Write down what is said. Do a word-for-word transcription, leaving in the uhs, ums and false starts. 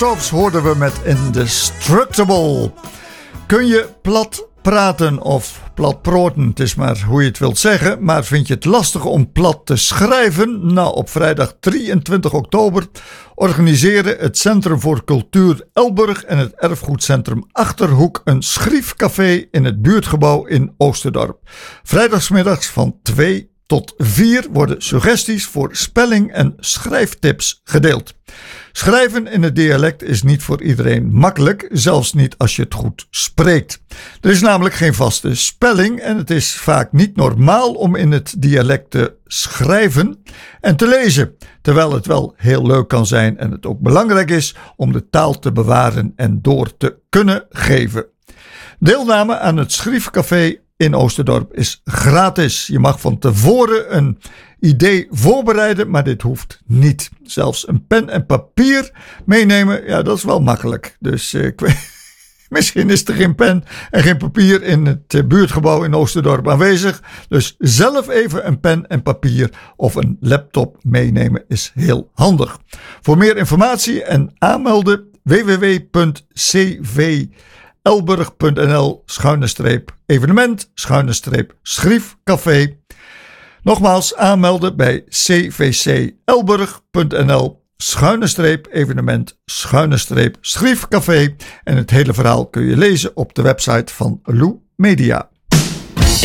Tops hoorden we met Indestructible. Kun je plat praten of plat proten, het is maar hoe je het wilt zeggen, maar vind je het lastig om plat te schrijven? Nou, op vrijdag drieëntwintig oktober organiseren het Centrum voor Cultuur Elburg en het Erfgoedcentrum Achterhoek een schriefcafé in het buurtgebouw in Oosterdorp. Vrijdagsmiddags van twee tot vier worden suggesties voor spelling- en schrijftips gedeeld. Schrijven in het dialect is niet voor iedereen makkelijk, zelfs niet als je het goed spreekt. Er is namelijk geen vaste spelling en het is vaak niet normaal om in het dialect te schrijven en te lezen, terwijl het wel heel leuk kan zijn en het ook belangrijk is om de taal te bewaren en door te kunnen geven. Deelname aan het schriefcafé in Oosterdorp is gratis. Je mag van tevoren een idee voorbereiden, maar dit hoeft niet. Zelfs een pen en papier meenemen, ja, dat is wel makkelijk. Dus eh, ik weet, misschien is er geen pen en geen papier in het eh, buurtgebouw in Oosterdorp aanwezig. Dus zelf even een pen en papier of een laptop meenemen is heel handig. Voor meer informatie en aanmelden w w w punt c v elburg punt n l schuine streep evenement schuine streep schriefcafé. Nogmaals aanmelden bij c v c elburg punt n l schuine streep evenement schuine streep schriefcafé en het hele verhaal kun je lezen op de website van Lou Media.